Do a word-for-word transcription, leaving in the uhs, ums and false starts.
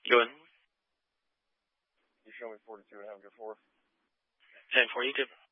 Go ahead. You show me forty-two and have a good four. ten four, you too.